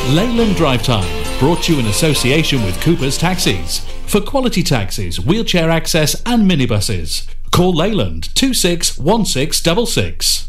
Leyland Drive Time, brought to you in association with Cooper's Taxis. For quality taxis, wheelchair access and minibuses, call Leyland 261666.